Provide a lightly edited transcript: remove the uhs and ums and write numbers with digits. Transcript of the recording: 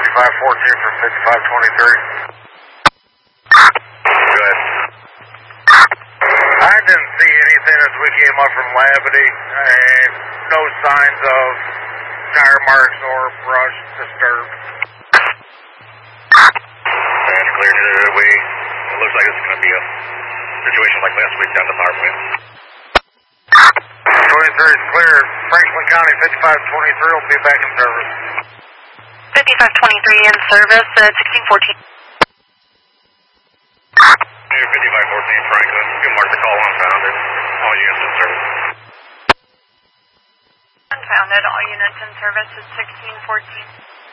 5514 for 5523. Good. I didn't see anything as we came up from Labadie, and no signs of tire marks or brush disturbed. That's clear. It looks like it's going to be a situation like last week down the power plant. 23 is clear. Franklin County 5523 will be back in service. 5523 in service at 1614. Hey, 5514 Franklin. You mark the call unfounded. All units in service. Unfounded, all units in service at 1614.